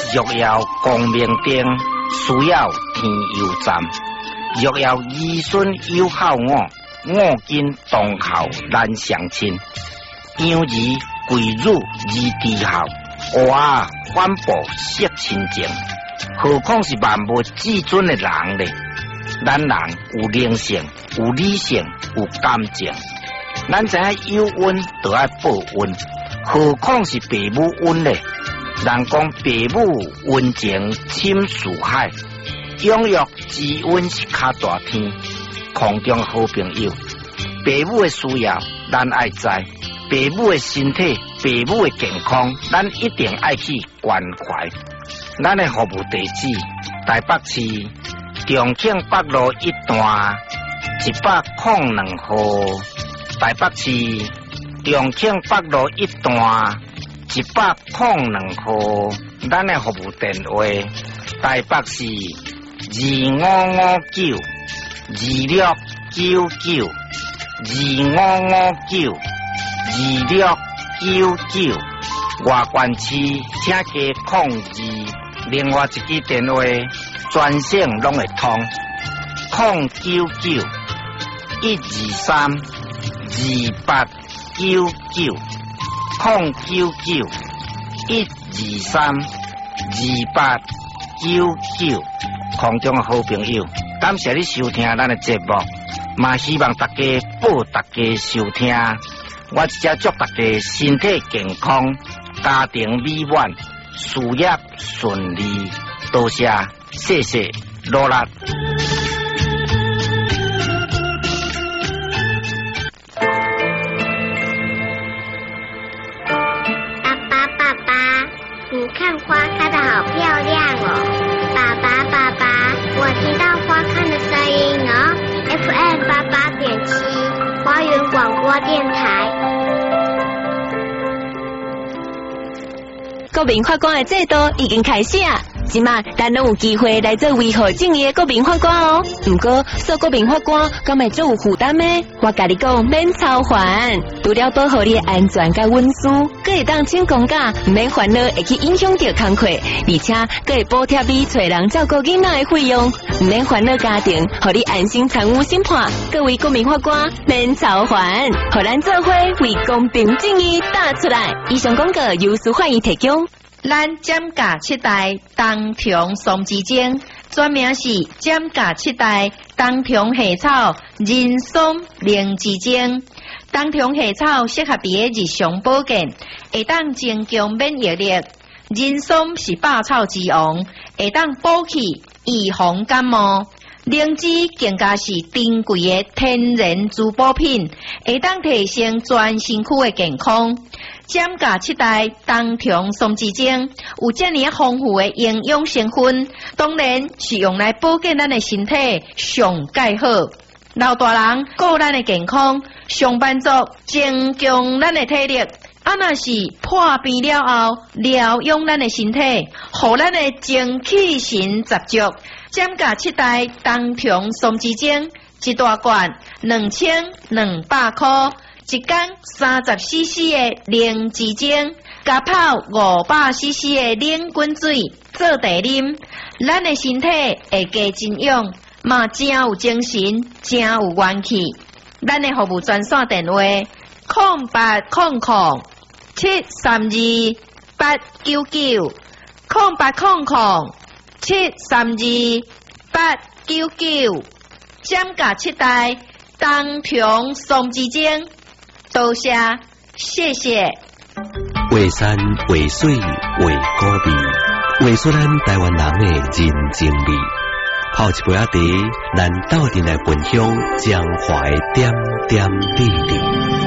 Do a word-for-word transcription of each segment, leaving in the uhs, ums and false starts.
若要光明灯，需要天佑站。若要儿孙友好我，我今当孝难相亲。养儿贵辱而低孝，娃反哺惜亲情。何况是万物至尊的人呢？咱人有灵性，有理性，有感情。咱知影有恩就要报恩，何况是父母恩呢？人讲父母恩情深似海，养育之恩是较大天。空中好朋友，父母的需要咱爱知，父母的身体、父母的健康，咱一定爱去关怀。咱的服务地址：台北市重庆北路一段一百零两号。台北市重庆北路一段一百零两号。咱的服务电话：台北市二五五九二六九九二五五九二六九九。外县市请加控二。另外一支电话专线拢会通，零九九一二三二八九九，零九九一二三二八九九。空中的好朋友，感谢你收听咱的节目，嘛希望大家报大家收听。我只祝大家身体健康，家庭美满。事业顺利，多谢，谢谢，努力。 爸爸，爸爸，你看花开得好漂亮哦！爸爸，爸爸，我听到花开的声音哦 ！F M 八八点七，花园广播电台。 国民法官的制度已经开始啊！即马咱拢有机会来做维护正义的国民法官哦。不过做国民法官敢会做有负担呢？我甲你讲，免操烦，除了保护你的安全甲稳私，佮会当请公假，唔免烦恼会去影响到工课，而且佮会补贴你找人照顾囡仔的费用，唔免烦恼家庭，互你安心参与审判。各位国民法官免操烦，互咱做伙为公平正义打出来。以上广告由司法院提供。 咱减价七代冬虫松枝精，专名是减价七代冬虫夏草人松灵芝精。冬虫夏草适合伫日常保健，会当增强免疫力。人松是百草之王，会当补气预防感冒。灵芝更加是珍贵的天然滋补品，会当提升全身躯的健康。减价七代冬虫松枝精有这么丰富的营养成分，当然是用来保健咱的身体上介好。老大人顾咱的健康，上班族增强咱的体力。啊，若是破病了后，疗养咱的身体，互咱的精气神十足。减价七代冬虫松枝精一大罐两千两百块。一缸三十 C C 的灵芝精，加泡五百 C C 的冷滚水做茶啉，咱的身体会加真养，嘛真有精神，真有元气。咱的服务专线电话：零八零零七三二八九九，零八零零七三二八九九。减价七代冬虫松枝精。多谢，谢谢。 画山画水画古味，画出咱台湾人的人情味。泡一杯仔茶，咱斗阵来分享江淮点点滴滴。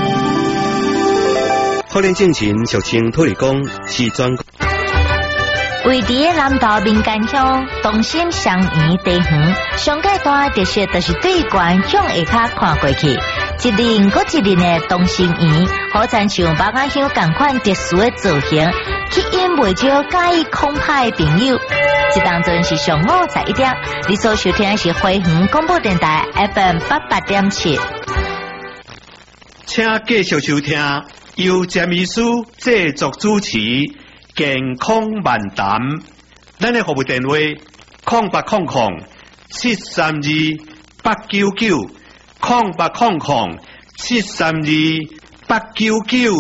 福联正情俗称土地公是专。 位伫个南投民间乡东兴双园地园，上界大特色就是对观向下骹看过去。一年搁一年的东兴园，好亲像百家香同款特殊的造型，吸引袂少介意空拍的朋友。这当阵是上午十一点，你所收听的是花园广播电台 F M 八八点七。 请继续收听由詹医师制作主持健康漫谈。 咱的服务电话空八空空七三二八九九空八空空七三二八九九。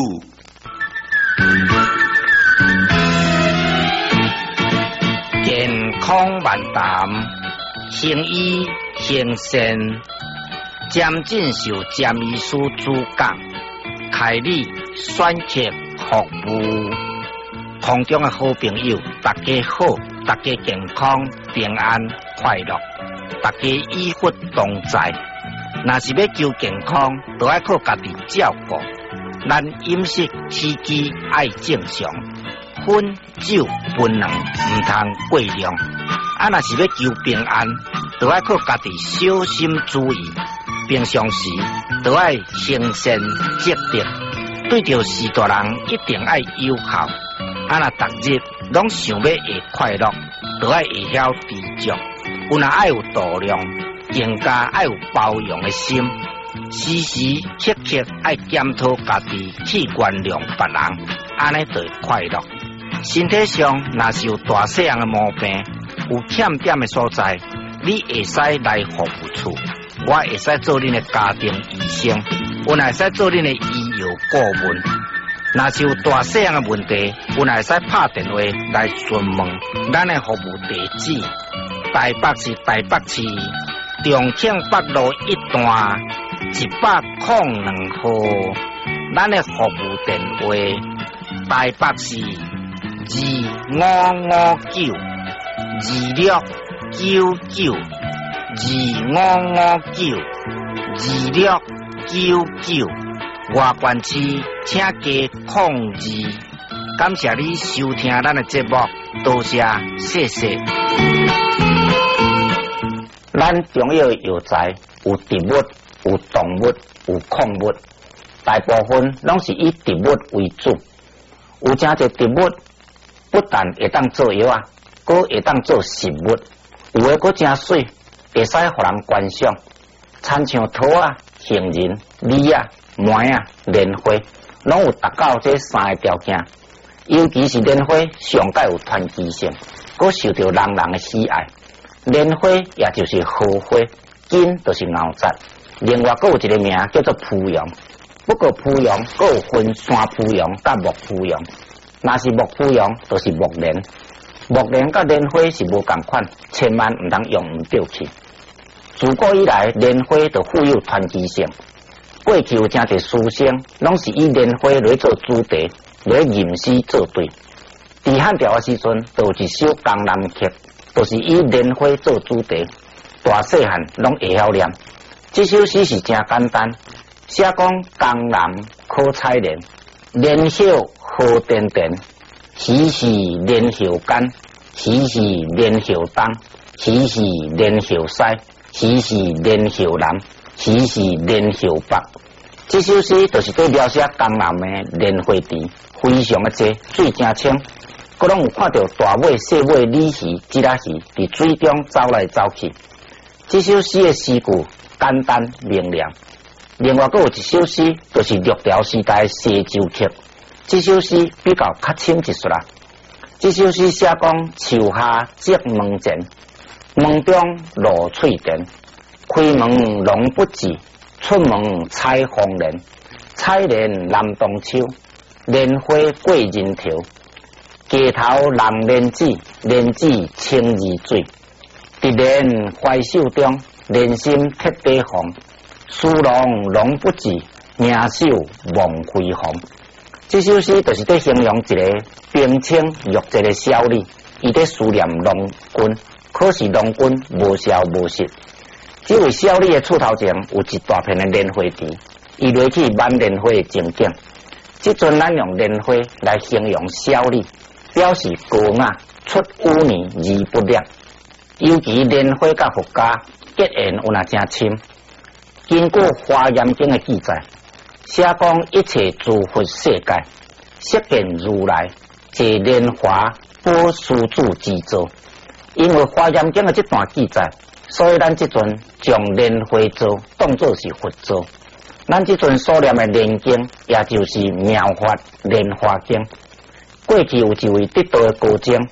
健康万谈，行医行善，詹进修詹医师主讲，开立选择服务。空中的好朋友，大家好，大家健康平安快乐，大家医福同在。若是要求健康，就要靠家己照顾。咱饮食起居爱正常，烟酒槟榔唔通过量。啊，若是要求平安，就要靠家己小心注意。平常时就要行善积德，对着事大人一定爱友好。啊，若逐日拢想要会快乐，就要会晓知足。有若爱有度量，更加爱有包容的心。时时刻刻爱检讨家己去原谅别人，安尼就会快乐。身体上若是有大细样的毛病，有欠点的所在，你会使来服务处，我会使做恁的家庭医生，我会使做恁的医药顾问。若是有大细样的问题，我会使拍电话来询问咱的服务地址。台北市台北市重庆北路一段一百零两号，咱的服务电话台北市二五五九二六九九二五五九二六九九，外县市请加控二。感谢你收听咱的节目，多谢谢谢。咱中药药材有植物、有动物、有矿物，大部分拢是以植物为主。有真侪植物不但会当做药啊，阁会当做食物。有诶阁真水，会使互人观赏。亲像桃啊、杏仁、李啊、梅啊、莲花，拢有达到这三个条件。尤其是莲花上盖有传奇性，阁受到人人的喜爱。莲花也就是荷花，根就是牛杂。另外，阁有一个名叫做蒲杨。不过蒲杨阁有分山蒲杨甲木蒲杨。若是木蒲杨，就是木莲。木莲甲莲花是无共款，千万唔通用唔对去。自古以来，莲花就富有传奇性。过去有真侪书生，拢是以莲花来做主题，来吟诗作对。伫汉朝嘅时阵，就有一首《江南曲》。就是以莲花做主题，大细汉拢会晓念。这首诗是真简单，写讲江南可采莲，莲叶好点点，时时莲叶干，时时莲叶当，时时莲叶晒，时时莲叶蓝，时时莲叶白。这首诗就是在描写江南的莲花池，非常的多，水真清。佮拢有看到大尾、细尾、鲤鱼、吉拉鱼伫水中走来走去。这首诗的诗句简单明亮。另外，佮有一首诗，就是六朝时代的西洲曲。这首诗比较较深一撮啦。这首诗写讲树下接门前，门中露翠田，开门龙不至，出门采红莲。采莲南东秋，莲花过人头。街头人莲子，莲子清如水。直莲怀手中，莲心铁地红。殊龙龙不至，名手望飞鸿。这首诗就是在形容一个冰清玉洁的少女，伊在思念龙君，可是龙君无消无息。这位少女的厝头前有一大片的莲花池，伊落去满莲花的情景。这阵咱用莲花来形容少女。表示高雅出污泥而不染，尤其莲花甲佛家结缘有那真深。经过《华严经》的记载，写讲一切诸佛世界，悉见如来借莲花保施主之作。因为《华严经》的这段记载，所以咱这阵将莲花座当作是佛座。咱这阵所念的莲经，也就是妙法莲花经。过去有一位得道的高僧，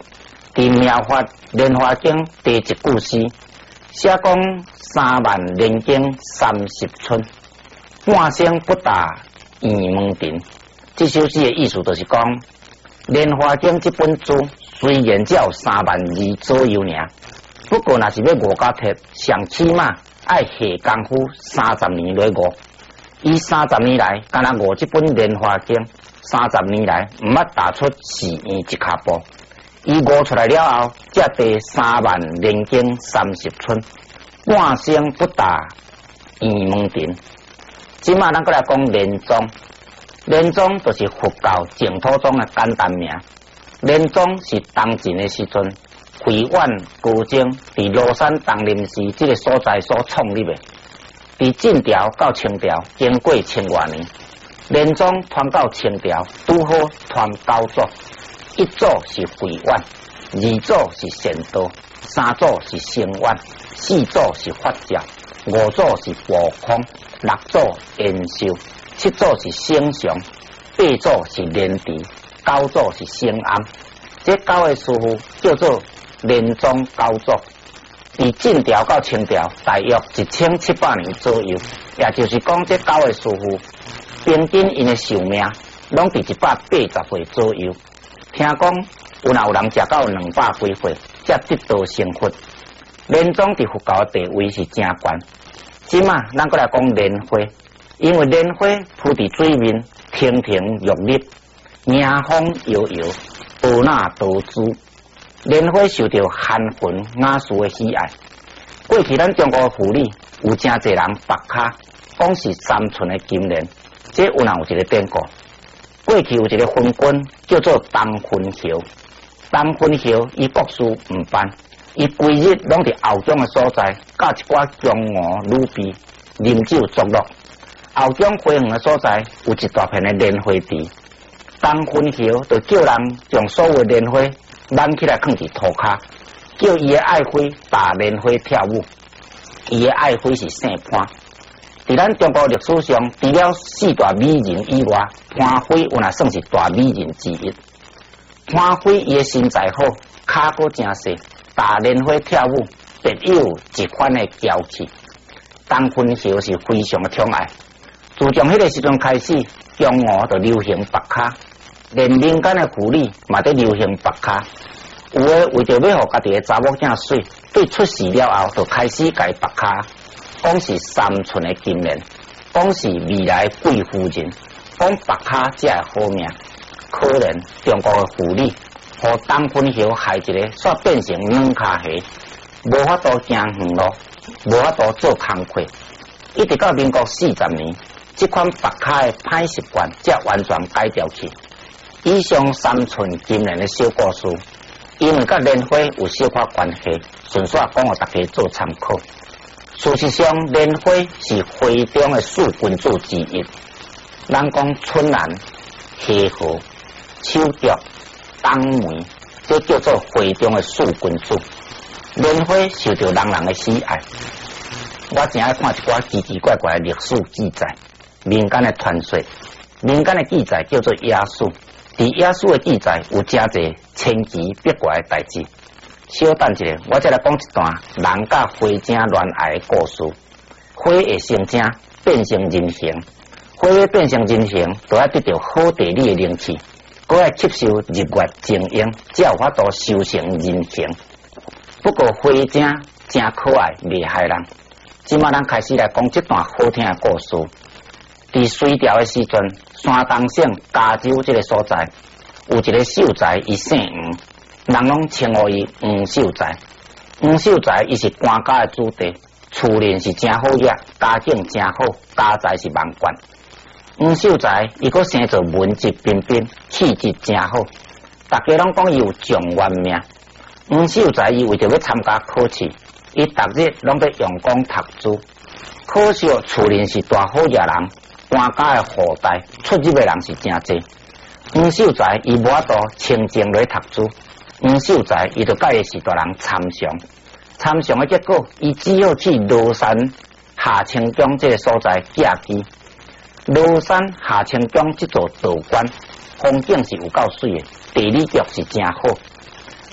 伫《妙法莲华经》第一句诗，写讲三万年经三十春，半生不达圆门庭。这首诗的意思就是讲，《莲华经》这本书虽然只有三万字左右尔，不过若是要悟到彻，上起码爱下功夫三十年来悟。伊三十年来，敢若悟这本《莲华经》，三十年来毋捌踏出寺院一脚步。伊悟出来了后，才第三万年经三十春，半生不达圆门庭。即马咱过来讲莲宗，莲宗就是佛教净土宗的简单名。莲宗是当前的时阵，慧远高僧伫罗山东林寺这个所在所创立的。伫晋朝到清朝，经过千多年，莲宗传到清朝，拄好传九祖。一祖是慧远，二祖是善道，三祖是成远，四祖是法教，五祖是悟空，六祖延寿，七祖是圣常，八祖是莲池，九祖是圣安。这九个师傅叫做莲宗九祖。伫晋朝到清朝，大约一千七百年左右，也就是讲，这九个师傅平均因的寿命拢伫一百八十岁左右。听讲有若有人食到两百几岁，才得道成佛。莲宗伫佛教的地位是真悬。即马咱过来讲莲花，因为莲花铺伫水面，亭亭玉立，迎风摇摇，婀娜多姿。莲花受到汉魂雅士的喜爱。过去咱中国的妇女有真侪人白卡，讲是三寸的金莲，这有若有一个典故。过去有一个昏君叫做东昏侯，东昏侯伊国事毋办，伊规日拢伫后江的所在，甲一寡江湖女婢啉酒作乐。后江花园的所在有一大片的莲花地，东昏侯就叫人将所有的莲花挽起来放伫涂骹，叫伊的爱妃打莲花跳舞。伊的爱妃是姓潘。伫咱中国历史上，除了四大美人以外，潘妃有若算是大美人之一。潘妃伊的身材好，骹阁真细，打莲花跳舞，别有一番的娇气。东昏侯是非常的宠爱。自从迄个时阵开始，江湖就流行白卡，连民间的妇女嘛在流行白卡。有的为着要互家己的查某囝水，对出世了后就开始改白卡。讲是三寸的金莲，讲是未来贵夫人，讲白卡才会好命。可能中国的妇女，互东昏侯害一个，煞变成软骹鞋，无法度行远路，无法度做工课。一直到民国四十年，这款白卡的歹习惯才完全改掉去。以上三寸金莲的小故事，因为甲莲花有小可关系，顺续讲互大家做参考。事实上，莲花是花中的四君子之一。人讲春兰、夏荷、秋竹、冬梅，这叫做花中的四君子。莲花受到人人的喜爱。我真爱看一寡奇奇怪怪的历史记载、民间的传说。民间的记载叫做野史，伫野史的记载有真侪千奇百怪的代志。小等一下，我再来讲一段人甲花精恋爱的故事。花会成精，变成人形。花要变成人形，都要得到好地理的灵气，搁要吸收日月精英，才有法度修成人形。不过花精真可爱，袂害人。即马咱开始来讲这段好听的故事。伫隋朝的时阵，山东省嘉州这个所在，有一个秀才，伊姓吴。人拢称呼伊黄秀才。黄秀才伊是官家的子弟，厝人是真好业，家境真好，家财是万贯。黄秀才伊阁生做文质彬彬，气质真好，大家拢讲伊有状元命。黄秀才伊为着要参加考试，伊逐日拢在用功读书。可惜厝人是大好业人，官家的后代出入的人是真济。黄秀才伊无法度清静来读书。黄秀才伊就甲伊是大人参详，参详的结果，伊只好去罗山下清江这个所在寄居。罗山下清江这座道观风景是有够水的，地理局是真好。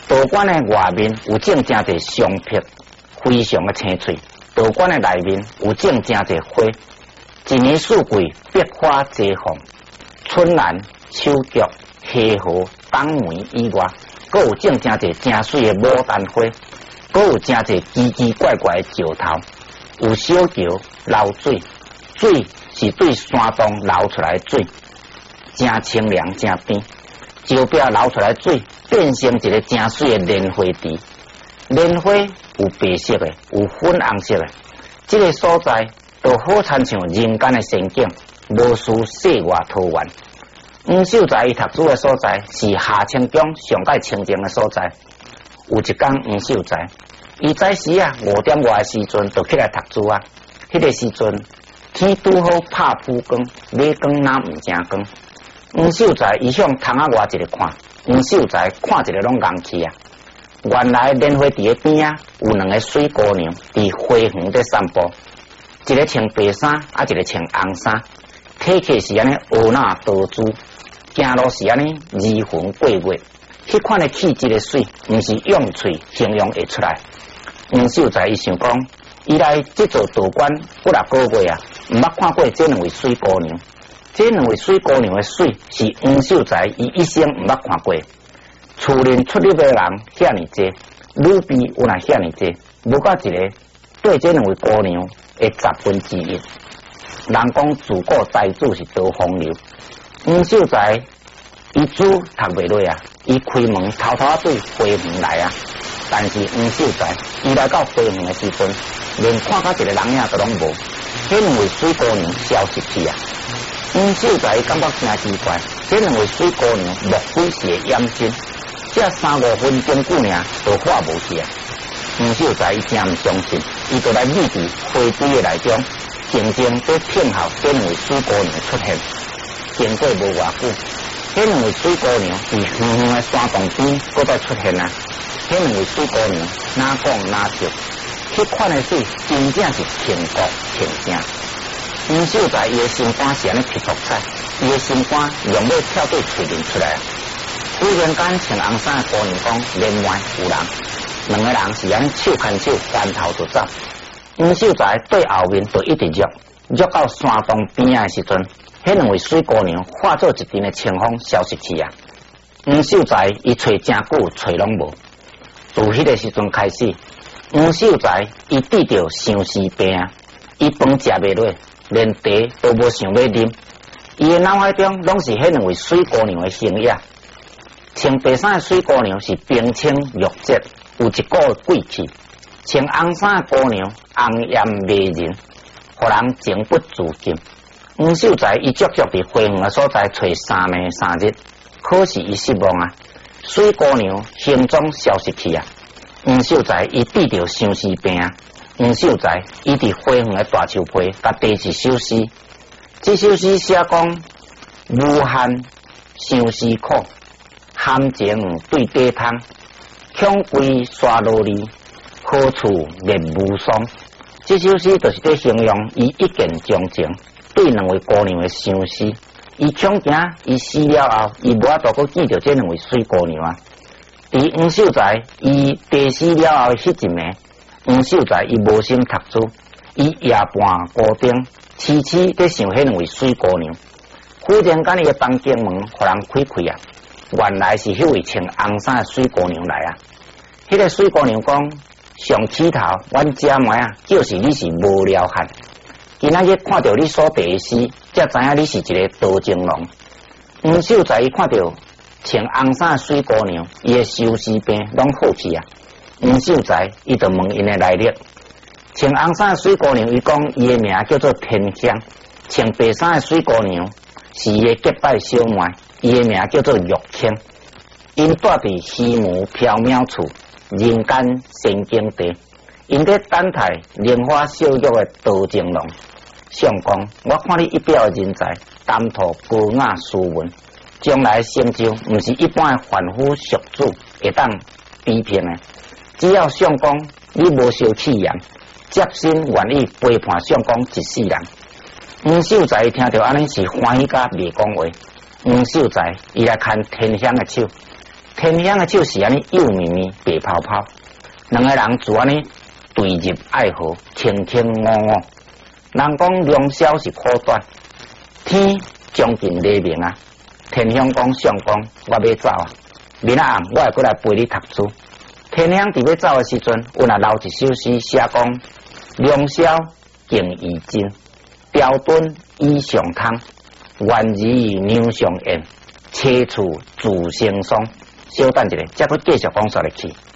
道观的外面有种真侪香僻，非常的青翠；道观的内面有种真侪花，一年四季百花齐放，春兰、秋菊、夏荷、冬梅以外，阁有种真侪真水的牡丹花，阁有真侪奇奇怪怪的石头，有小桥流水，水是对山洞流出来的水，真清凉真甜。石壁流出来的水变成一个真水的莲花池，莲花有白色的，有粉红色的，这个所在都好亲像人间的仙境，无需世外桃源。黄秀才伊读书的所在是夏清宫上界清净的所在。有一天，黄秀才伊早时啊五点外的时阵就起来读书啊。迄、那个时阵天拄好拍蒲光，马光哪毋正光。黄秀才伊向窗仔外一个看，黄秀才看一个拢硬气啊。原来莲花池的边啊有两个水姑娘伫花园在散步，一个穿白衫，啊一个穿红衫，体格是安尼婀娜多姿，行路是安尼移魂过月。迄款的气质的水，毋是用嘴形容会出来。黄秀才伊想讲，伊来这座道观不六个月啊，毋捌看过这两位水姑娘。这两位水姑娘的水是黄秀才伊一生毋捌看过。厝内出入的人遐尼济，女婢有若遐尼济，无够一个对这两位姑娘的十分之一。人讲自古才子是多风流，黄秀才伊书读袂落啊，伊开门偷偷对花园来啊。但是黄秀才伊来到花园的时阵，连看到一个人影都拢无，这两位水姑娘消失去啊。黄秀才感觉真奇怪，这两位水姑娘莫非是会掩身？这三五分钟久尔都化无去啊！黄秀才伊真毋相信，伊就来秘伫花堆的内中，静静在听候这两位水姑娘出现。经过无偌久，这两位水姑娘伫远远的山洞边搁再出现啊！这两位水姑娘哪讲哪笑，迄款的水真正是天国天声。黄秀才伊的心肝是安尼劈头彩，伊的心肝用要跳对嘴面出来。忽然间，穿红衫的姑娘讲：“连外有人。”两个人是安尼手牵手，翻头就走。黄秀才对后面就一直绕，绕到山洞边的时阵，迄两位水姑娘化作一阵的清风消失去啊。黄秀才伊找真久，找拢无。自迄个时阵开始，黄秀才伊遇着相思病啊，伊饭食袂落，连茶都无想要啉。伊的脑海中拢是迄两位水姑娘的形影。穿白衫的水姑娘是冰清玉洁，有一股贵气；穿红衫的姑娘红艳媚人，互人情不自禁。黄秀才伊足足伫花园的所在找三暝三日，可是伊失望啊！水姑娘行踪消失去啊！黄秀才伊遇着相思病啊！黄秀才伊伫花园的大树皮，甲第一首诗，这首诗写讲：无限相思苦。含情对地汤，恐归沙罗里，何处觅无霜。这首诗就是在形容伊一见钟情，对两位姑娘的相思。伊恐惊伊死了后，伊无法度搁见着这两位水姑娘啊。伫黄秀才伊地死了后迄一暝，黄秀才伊无心读书，伊夜半孤灯，痴痴在想迄两位水姑娘。忽然间，伊的房间门互人开开啊！原来是迄位穿红衫的水姑娘来啊！迄、那个水姑娘讲：“上起头，阮姐妹啊，就是你是无聊汉。今仔日看到你所题的诗，才知影你是一个多情郎。”黄秀才伊看到穿红衫的水姑娘，伊的相思病拢好去啊！黄秀才伊就问因的来历。穿红衫的水姑娘伊讲，伊的名叫做天香；穿白衫的水姑娘是伊的结拜小妹。伊的名叫做玉卿，因住伫虚无缥缈处，人间仙境地。因在等待莲花笑玉的多情郎。相公，我看你一表人才，谈吐高雅斯文，将来成就毋是一般的凡夫俗子会当比拼的。只要相公你无烧气焰，接心愿意陪伴相公一世人。黄秀才听到安尼是欢喜甲袂讲话。黄秀才伊来牵天香的手， 天香的就是安尼幼绵绵、白泡泡，两个人就安尼对入爱河，卿卿我我。人讲良宵是苦短，天将近黎明啊！天香讲相公，我要走啊！明仔暗我会过来陪你读书。天香伫要走的时阵，有若留一首诗写讲：良宵敬已尽，标墩已上汤，愿儿娘上宴，车厝自成双。稍等一下，再佫继续讲说落去。